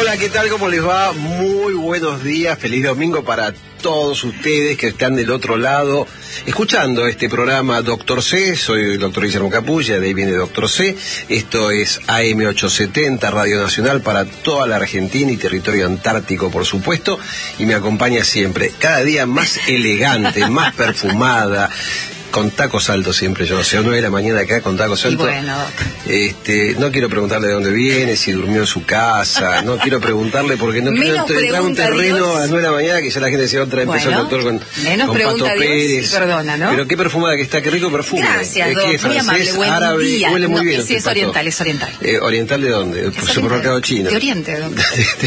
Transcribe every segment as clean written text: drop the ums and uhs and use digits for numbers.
Hola, ¿qué tal? ¿Cómo les va? Muy buenos días, feliz domingo para todos ustedes que están del otro lado escuchando este programa Doctor C. Soy el doctor Guillermo Capulla, de ahí viene Doctor C. Esto es AM870, Radio Nacional para toda la Argentina y territorio antártico, por supuesto, y me acompaña siempre, cada día más elegante, más perfumada, con tacos altos siempre, yo, o sea, 9 de la mañana acá con tacos altos. Y bueno, no quiero preguntarle de dónde viene, si durmió en su casa, no quiero preguntarle porque no quiero entrar un terreno a las 9 de la mañana que ya la gente se va a otra vez, empezó el doctor con Pato Pérez. Perdona, ¿no? Pero qué perfumada que está, qué rico perfume. Gracias, Doc, ¿Qué, muy amable, buen árabe? día. Huele muy bien. Sí, es oriental, es oriental. ¿Oriental de dónde? Por supermercado chino. De Oriente, Doc.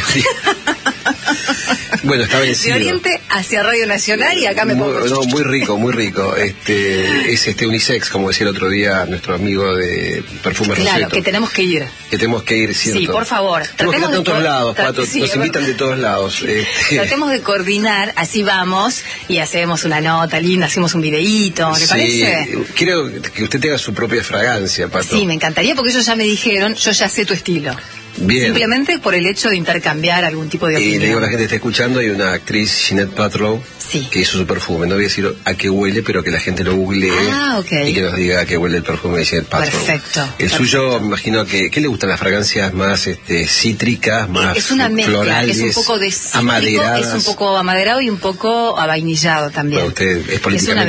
Bueno, está vencido. De Oriente hacia Radio Nacional y acá me pongo... No, muy rico, muy rico. Es unisex, como decía el otro día nuestro amigo de Perfume Claro, Roseto. que tenemos que ir. Que tenemos que ir, ¿cierto? Sí, por favor. Tenemos que ir de todos lados, Pato. Sí, nos invitan de todos lados. Tratemos de coordinar, así vamos y hacemos una nota linda, hacemos un videíto, ¿le parece? Quiero que usted tenga su propia fragancia, Pato. Sí, me encantaría porque ellos ya me dijeron, yo ya sé tu estilo. Bien. Simplemente por el hecho de intercambiar algún tipo de opinión. Y le digo a la gente que está escuchando, hay una actriz, Jeanette Paltrow, sí, que hizo su perfume. No voy a decir a qué huele, pero que la gente lo googlee y que nos diga a qué huele el perfume de Jeanette Paltrow. Perfecto. Suyo, me imagino que... ¿Qué le gustan las fragancias más cítricas, más es una mezcla, florales, es un poco de cítrico, amaderadas? Es un poco amaderado y un poco avainillado también. Bueno, usted es políticamente